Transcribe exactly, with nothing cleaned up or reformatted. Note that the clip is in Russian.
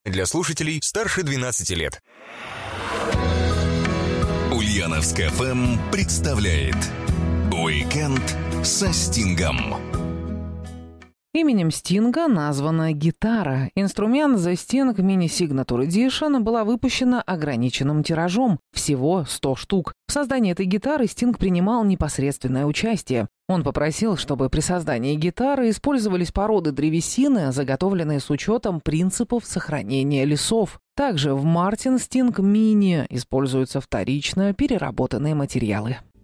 Для слушателей старше двенадцати лет. Ульяновск эф эм представляет «Уикенд со Стингом». Именем Стинга названа гитара. Инструмент The Sting Mini Signature Edition была выпущена ограниченным тиражом – всего сто штук. В создании этой гитары Стинг принимал непосредственное участие. Он попросил, чтобы при создании гитары использовались породы древесины, заготовленные с учетом принципов сохранения лесов. Также в Martin Sting Mini используются вторично переработанные материалы.